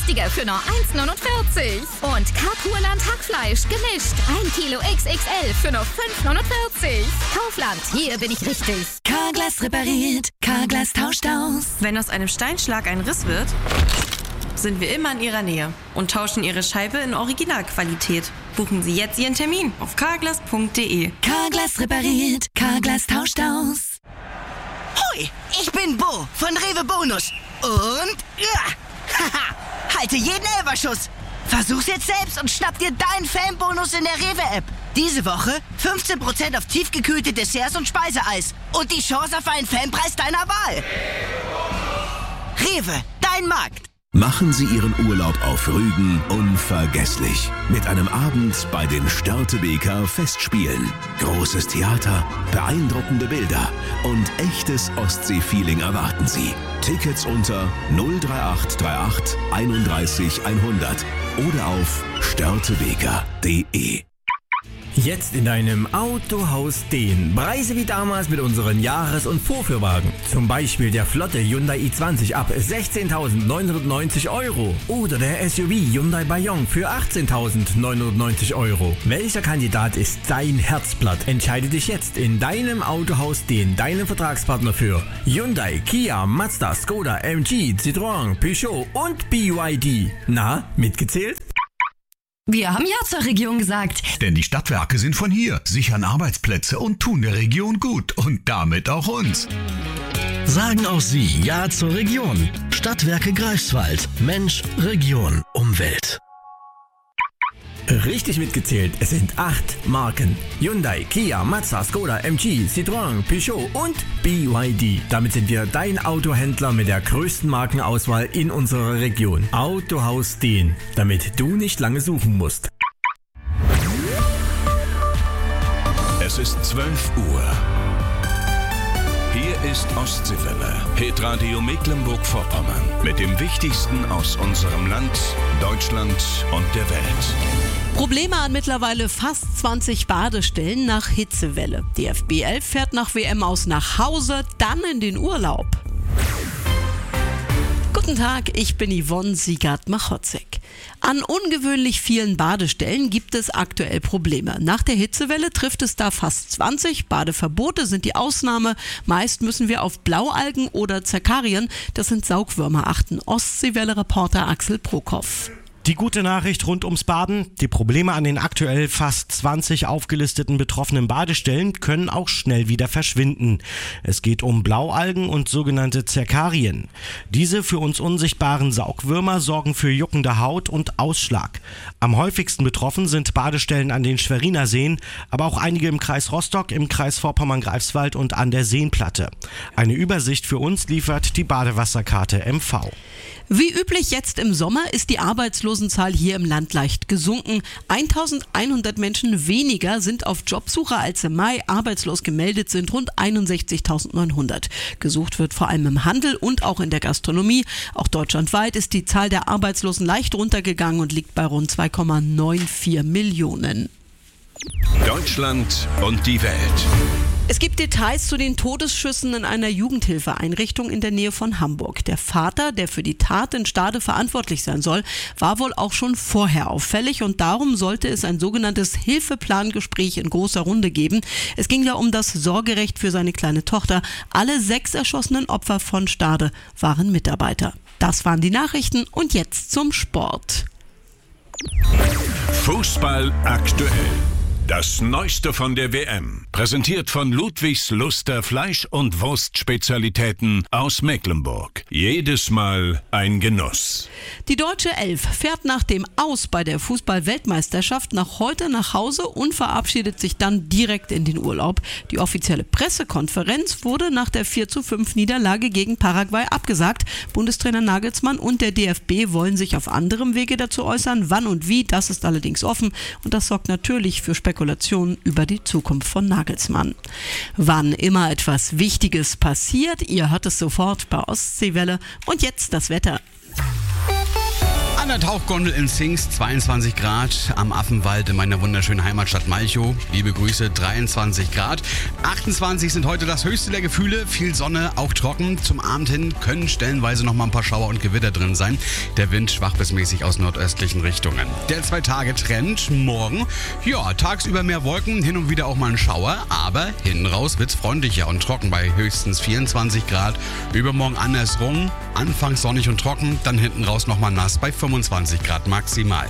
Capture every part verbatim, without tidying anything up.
günstiger für nur eins neunundvierzig. Und Carpurland Hackfleisch gemischt. ein Kilo X X L für nur fünf neunundvierzig. Kaufland, hier bin ich richtig. Carglass repariert, Carglass tauscht aus. Wenn aus einem Steinschlag ein Riss wird, sind wir immer in Ihrer Nähe und tauschen Ihre Scheibe in Originalqualität. Buchen Sie jetzt Ihren Termin auf carglass punkt de. Carglass repariert, Carglass tauscht aus. Hoi, ich bin Bo von Rewe Bonus. Und ja, haha, halte jeden Elferschuss. Versuch's jetzt selbst und schnapp dir deinen Fanbonus in der Rewe-App. Diese Woche fünfzehn Prozent auf tiefgekühlte Desserts und Speiseeis. Und die Chance auf einen Fanpreis deiner Wahl. Rewe, dein Markt. Machen Sie Ihren Urlaub auf Rügen unvergesslich. Mit einem Abend bei den Störtebeker Festspielen. Großes Theater, beeindruckende Bilder und echtes Ostsee-Feeling erwarten Sie. Tickets unter null drei acht drei acht einunddreißig hundert oder auf störtebeker punkt de. Jetzt in deinem Autohaus Dehn. Preise wie damals mit unseren Jahres- und Vorführwagen. Zum Beispiel der flotte Hyundai i zwanzig ab sechzehntausendneunhundertneunzig Euro. Oder der S U V Hyundai Bayon für achtzehntausendneunhundertneunzig Euro. Welcher Kandidat ist dein Herzblatt? Entscheide dich jetzt in deinem Autohaus Dehn, deinem Vertragspartner für Hyundai, Kia, Mazda, Skoda, M G, Citroën, Peugeot und B Y D. Na, mitgezählt? Wir haben Ja zur Region gesagt. Denn die Stadtwerke sind von hier, sichern Arbeitsplätze und tun der Region gut und damit auch uns. Sagen auch Sie Ja zur Region. Stadtwerke Greifswald. Mensch, Region, Umwelt. Richtig mitgezählt, es sind acht Marken. Hyundai, Kia, Mazda, Skoda, M G, Citroën, Peugeot und B Y D. Damit sind wir dein Autohändler mit der größten Markenauswahl in unserer Region. Autohaus Dehn, damit du nicht lange suchen musst. Es ist zwölf Uhr. Hier ist Ostseewelle, Hitradio Mecklenburg-Vorpommern. Mit dem Wichtigsten aus unserem Land, Deutschland und der Welt. Probleme an mittlerweile fast zwanzig Badestellen nach Hitzewelle. D F B elf fährt nach W M aus nach Hause, dann in den Urlaub. Guten Tag, ich bin Yvonne Siegert-Machotzek. An ungewöhnlich vielen Badestellen gibt es aktuell Probleme. Nach der Hitzewelle trifft es da fast zwanzig. Badeverbote sind die Ausnahme. Meist müssen wir auf Blaualgen oder Zerkarien, das sind Saugwürmer, achten. Ostseewelle-Reporter Axel Prokop. Die gute Nachricht rund ums Baden: Die Probleme an den aktuell fast zwanzig aufgelisteten betroffenen Badestellen können auch schnell wieder verschwinden. Es geht um Blaualgen und sogenannte Zerkarien. Diese für uns unsichtbaren Saugwürmer sorgen für juckende Haut und Ausschlag. Am häufigsten betroffen sind Badestellen an den Schweriner Seen, aber auch einige im Kreis Rostock, im Kreis Vorpommern-Greifswald und an der Seenplatte. Eine Übersicht für uns liefert die Badewasserkarte M V. Wie üblich jetzt im Sommer ist die Arbeitslosenzahl hier im Land leicht gesunken. eintausendeinhundert Menschen weniger sind auf Jobsuche als im Mai. Arbeitslos gemeldet sind rund einundsechzigtausendneunhundert. Gesucht wird vor allem im Handel und auch in der Gastronomie. Auch deutschlandweit ist die Zahl der Arbeitslosen leicht runtergegangen und liegt bei rund zwei Komma vierundneunzig Millionen. Deutschland und die Welt. Es gibt Details zu den Todesschüssen in einer Jugendhilfeeinrichtung in der Nähe von Hamburg. Der Vater, der für die Tat in Stade verantwortlich sein soll, war wohl auch schon vorher auffällig und darum sollte es ein sogenanntes Hilfeplangespräch in großer Runde geben. Es ging ja um das Sorgerecht für seine kleine Tochter. Alle sechs erschossenen Opfer von Stade waren Mitarbeiter. Das waren die Nachrichten und jetzt zum Sport. Fußball aktuell. Das Neueste von der W M. Präsentiert von Ludwigs Luster Fleisch- und Wurstspezialitäten aus Mecklenburg. Jedes Mal ein Genuss. Die deutsche Elf fährt nach dem Aus bei der Fußball-Weltmeisterschaft nach heute nach Hause und verabschiedet sich dann direkt in den Urlaub. Die offizielle Pressekonferenz wurde nach der vier zu fünf Niederlage gegen Paraguay abgesagt. Bundestrainer Nagelsmann und der D F B wollen sich auf anderem Wege dazu äußern. Wann und wie, das ist allerdings offen und das sorgt natürlich für Spekulationen über die Zukunft von Nagelsmann. Wann immer etwas Wichtiges passiert, ihr hört es sofort bei Ostseewelle. Und jetzt das Wetter. An der Tauchgondel in Sings zweiundzwanzig Grad, am Affenwald in meiner wunderschönen Heimatstadt Malchow. Liebe Grüße, dreiundzwanzig Grad. achtundzwanzig sind heute das höchste der Gefühle, viel Sonne, auch trocken. Zum Abend hin können stellenweise noch mal ein paar Schauer und Gewitter drin sein. Der Wind schwach bis mäßig aus nordöstlichen Richtungen. Der Zwei-Tage-Trend morgen, ja, tagsüber mehr Wolken, hin und wieder auch mal ein Schauer, aber hinten raus wird's freundlicher und trocken bei höchstens vierundzwanzig Grad. Übermorgen andersrum, anfangs sonnig und trocken, dann hinten raus nochmal nass bei fünfundzwanzig Grad maximal.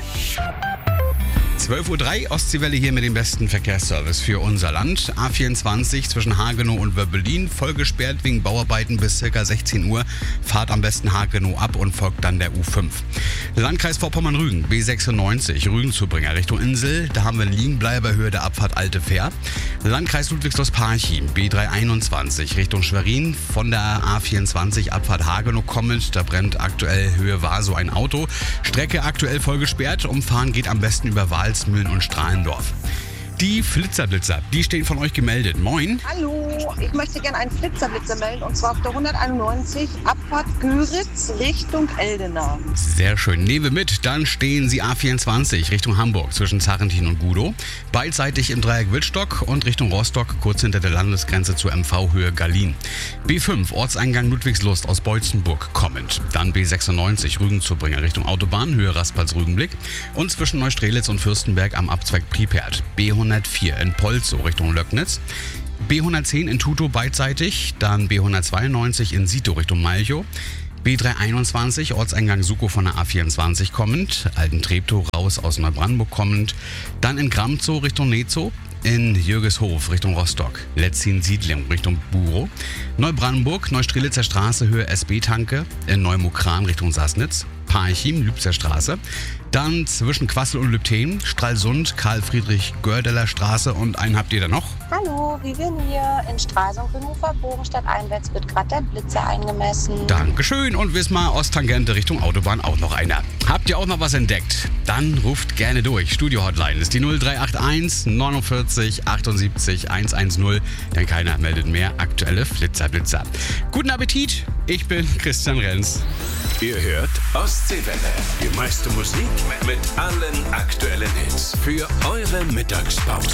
zwölf Uhr drei, Ostseewelle hier mit dem besten Verkehrsservice für unser Land. A vierundzwanzig zwischen Hagenow und Wöbbelin, voll gesperrt wegen Bauarbeiten bis ca. sechzehn Uhr. Fahrt am besten Hagenow ab und folgt dann der U fünf. Landkreis Vorpommern-Rügen, B sechsundneunzig, Rügenzubringer Richtung Insel. Da haben wir Liegenbleiberhöhe der Abfahrt Alte Fähr. Landkreis Ludwigslust-Parchim, B dreihunderteinundzwanzig, Richtung Schwerin. Von der A vierundzwanzig Abfahrt Hagenow kommend, da brennt aktuell Höhe Warsow ein Auto. Strecke aktuell voll gesperrt, umfahren geht am besten über Walsmühlen und Strahlendorf. Die Flitzerblitzer, die stehen von euch gemeldet. Moin. Hallo, ich möchte gerne einen Flitzerblitzer melden und zwar auf der hunderteinundneunzig Abfahrt Göritz Richtung Eldena. Sehr schön. Nehmen wir mit, dann stehen Sie A vierundzwanzig Richtung Hamburg zwischen Zarrentin und Gudow. Beidseitig im Dreieck Wildstock und Richtung Rostock kurz hinter der Landesgrenze zur M V-Höhe Gallien. B fünf Ortseingang Ludwigslust aus Beutzenburg kommend. Dann B sechsundneunzig Rügenzubringer Richtung Autobahn, Höhe Raspals-Rügenblick und zwischen Neustrelitz und Fürstenberg am Abzweig Pripert. B hundertvier in Polzow Richtung Löcknitz. B hundertzehn in Tutow beidseitig, dann B hundertzweiundneunzig in Sito Richtung Malchow. B dreihunderteinundzwanzig Ortseingang Sukow von der A vierundzwanzig kommend, Alten-Treptow raus aus Neubrandenburg kommend, dann in Gramzow Richtung Netzow, in Jürgeshof Richtung Rostock, Letzin-Siedling Richtung Burow, Neubrandenburg, Neustrelitzer Straße Höhe S B-Tanke, in Neumokran Richtung Sassnitz, Parchim, Lübzer Straße, dann zwischen Quassel und Lübten, Stralsund, Karl-Friedrich-Gördeler Straße und einen habt ihr da noch? Hallo, Vivian hier. In Stralsund, Grünhofer, Bogenstadt einwärts wird gerade der Blitzer eingemessen. Dankeschön und Wismar, Osttangente Richtung Autobahn auch noch einer. Habt ihr auch noch was entdeckt? Dann ruft gerne durch. Studio-Hotline ist die null drei acht eins neunundvierzig achtundsiebzig hundertzehn. Denn keiner meldet mehr aktuelle Flitzerblitzer. Guten Appetit, ich bin Christian Renz. Ihr hört Ostseewelle. Die meiste Musik mit allen aktuellen Hits für eure Mittagspause.